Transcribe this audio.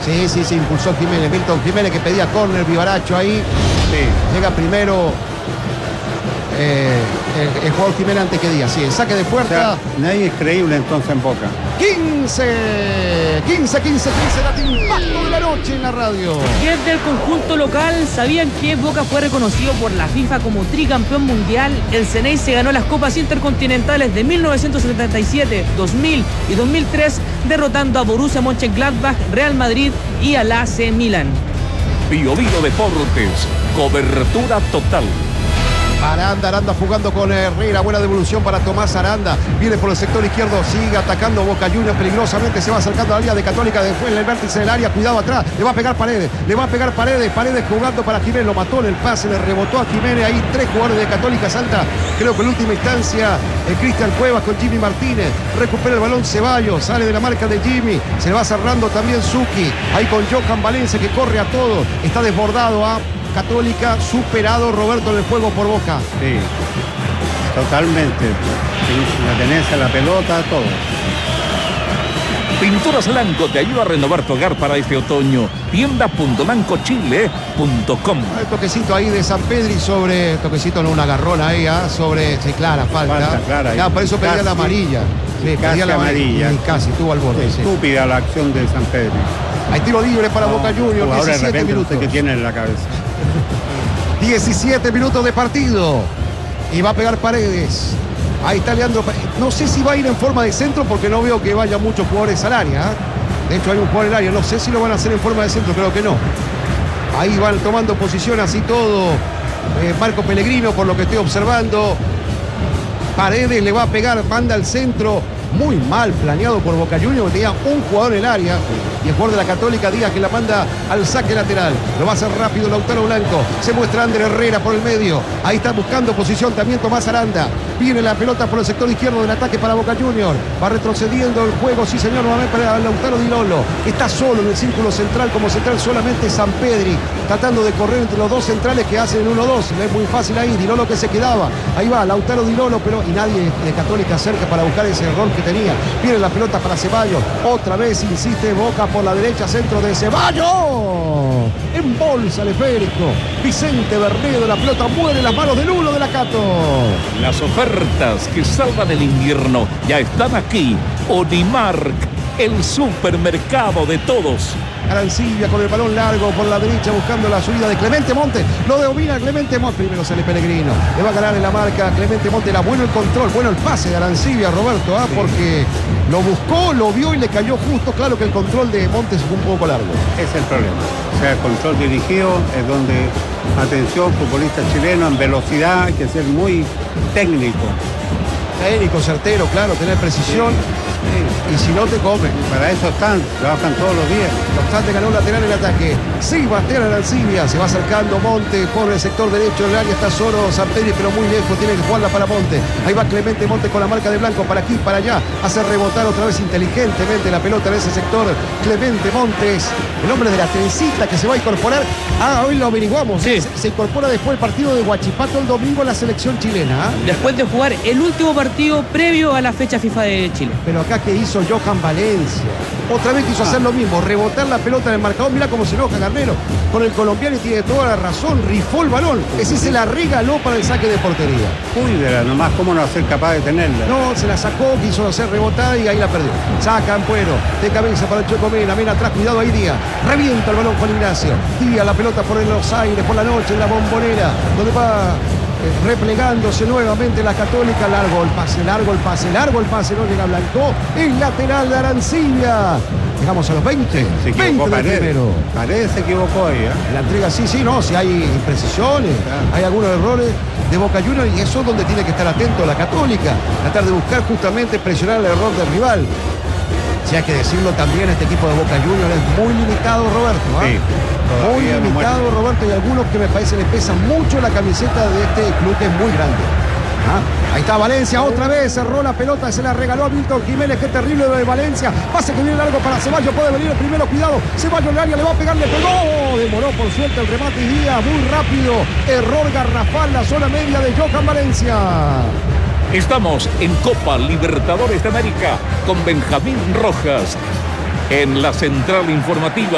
Sí, impulsó Jiménez, Milton Jiménez, que pedía córner, Vivaracho ahí. Sí. Llega primero el jugador Jiménez antes que Díaz. Sí, el saque de puerta. O sea, nadie es creíble entonces en Boca. 15, date impacto de la noche en la radio. Desde el conjunto local sabían que Boca fue reconocido por la FIFA como tricampeón mundial. El Ceney se ganó las Copas Intercontinentales de 1977, 2000 y 2003, derrotando a Borussia Mönchengladbach, Real Madrid y al AC Milan. Bio Deportes, cobertura total. Aranda jugando con Herrera, buena devolución para Tomás Aranda, viene por el sector izquierdo, sigue atacando Boca Juniors peligrosamente, se va acercando a la línea de Católica, después en el vértice del área, cuidado atrás, le va a pegar Paredes jugando para Jiménez, lo mató en el pase, le rebotó a Jiménez, ahí 3 jugadores de Católica, salta, creo que en última instancia, Cristian Cuevas con Jimmy Martínez, recupera el balón Ceballos, sale de la marca de Jimmy, se va cerrando también Zucchi, ahí con Johan Valencia que corre a todo, está desbordado a Católica, superado Roberto en el juego por Boca. Sí, totalmente. La tenencia, la pelota, todo. Pinturas Blanco te ayuda a renovar tu hogar para este otoño. Tienda.blancochile.com. El toquecito ahí de San Pedri sobre... Toquecito no, una agarrona ahí, sobre... Sí, clara, falta. Clara. Ya, por eso pedía la amarilla. Sí, pedía la amarilla. Casi, tuvo al borde. Sí. Estúpida la acción de San Pedri. Hay tiro libre para Boca Juniors, ahora 17 minutos. Que tiene en la cabeza. 17 minutos de partido. Y va a pegar Paredes. Ahí está Leandro. No sé si va a ir en forma de centro porque no veo que vaya muchos jugadores al área. De hecho hay un jugador en el área. No sé si lo van a hacer en forma de centro, creo que no. Ahí van tomando posición así todo. Marco Pellegrino, por lo que estoy observando. Paredes le va a pegar, manda al centro. Muy mal planeado por Boca Juniors, tenía un jugador en el área y el jugador de la Católica Díaz que la manda al saque lateral. Lo va a hacer rápido Lautaro Blanco. Se muestra Ander Herrera por el medio. Ahí está buscando posición también Tomás Aranda. Viene la pelota por el sector izquierdo del ataque para Boca Juniors. Va retrocediendo el juego, sí señor, nuevamente para Lautaro Di Lolo. Está solo en el círculo central, como central solamente San Pedri, tratando de correr entre los dos centrales que hacen el 1-2. Es muy fácil ahí, Di Lolo que se quedaba. Ahí va Lautaro Di Lolo, pero y nadie de Católica cerca para buscar ese error que tenía. Viene la pelota para Ceballos. Otra vez insiste Boca por la derecha, centro de Ceballos. Embolsa el esférico. Vicente Bernedo, la pelota muere en las manos del uno de la Cato. Las ofertas que salvan el invierno ya están aquí. Odimark, el supermercado de todos. Arancibia con el balón largo por la derecha buscando la subida de Clemente Montes. Lo domina Clemente Montes. Primero sale Pellegrino. Le va a ganar en la marca Clemente Montes. Era bueno el control, bueno el pase de Arancibia, Roberto, porque lo buscó, lo vio y le cayó justo. Claro que el control de Montes fue un poco largo. Ese es el problema. O sea, el control dirigido es donde, atención, futbolista chileno en velocidad, hay que ser muy técnico. Técnico, certero, claro, tener precisión. Y si no te comen. Para eso trabajan todos los días. No obstante, ganó un lateral en ataque. Sebastián Arancibia se va acercando Monte por el sector derecho del área. Está solo San Pedro, pero muy lejos. Tiene que jugarla para Monte. Ahí va Clemente Monte con la marca de Blanco. Para aquí, para allá. Hace rebotar otra vez inteligentemente la pelota en ese sector. Clemente Montes, el hombre de la trencita que se va a incorporar. Hoy lo averiguamos. Sí. Se incorpora después del partido de Huachipato el domingo a la selección chilena. Después de jugar el último partido previo a la fecha FIFA de Chile. Pero acá que hizo Johan Valencia. Otra vez quiso hacer lo mismo, rebotar la pelota en el marcador. Mirá cómo se enoja Garnero con el colombiano y tiene toda la razón. Rifó el balón. Es decir, se la regaló para el saque de portería. Cuídela nomás, cómo no va a ser capaz de tenerla. No, se la sacó, quiso hacer rebotar y ahí la perdió. Saca Ampuero, de cabeza para el Chueco Mena. Mena atrás, cuidado ahí Díaz. Revienta el balón Juan Ignacio. Díaz la pelota por los aires, por la noche en la Bombonera, donde va replegándose nuevamente la Católica. Largo el pase, no llega Blanco. El lateral de Arancibia. Llegamos a los 20. Se equivocó 20 del primero. Paredes se equivocó ahí, ¿eh? La entrega, sí, no, si hay imprecisiones, hay algunos errores de Boca Juniors y eso es donde tiene que estar atento la Católica. Tratar de buscar justamente presionar el error del rival. Si hay que decirlo también, este equipo de Boca Juniors es muy limitado, Roberto. Sí. Muy limitado, Roberto, y algunos que me parece le pesan mucho la camiseta de este club que es muy grande. Ahí está Valencia, otra vez cerró la pelota, se la regaló a Milton Jiménez. Qué terrible lo de Valencia. Pase que viene largo para Ceballos, puede venir el primero, cuidado. Ceballos en el área, le va a pegar, le pegó. Demoró por suerte el remate y Díaz, muy rápido. Error garrafal, la zona media de Johan Valencia. Estamos en Copa Libertadores de América con Benjamín Rojas en la central informativa.